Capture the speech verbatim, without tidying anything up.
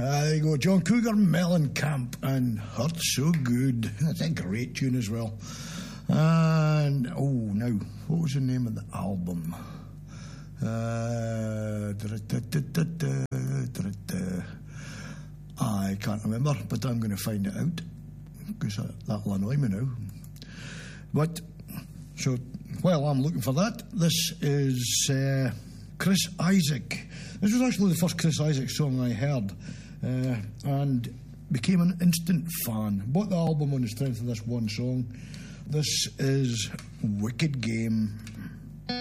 There you go, John Cougar Mellencamp and Hurt So Good. That's a great tune as well. And, oh, now, what was the name of the album? Uh, I can't remember, but I'm going to find it out, because that'll annoy me now. But, so, while I'm looking for that, this is uh, Chris Isaak. This was actually the first Chris Isaak song I heard, uh, and became an instant fan. Bought the album on the strength of this one song. This is Wicked Game.